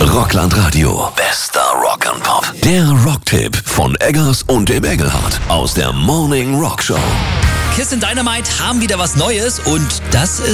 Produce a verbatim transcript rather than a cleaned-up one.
Rockland Radio. Bester Rock and Pop. Der Rocktipp von Eggers und dem Engelhardt aus der Morning Rock Show. Kiss and Dynamite haben wieder was Neues und das ist